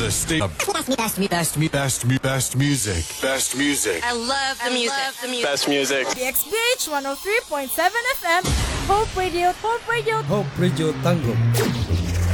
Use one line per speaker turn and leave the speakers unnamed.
the state of best music. Best music.
I love the music.
Best music.
DXBH 103.7 FM, Hope Radio, Hope Radio.
Hope Radio Tanggap.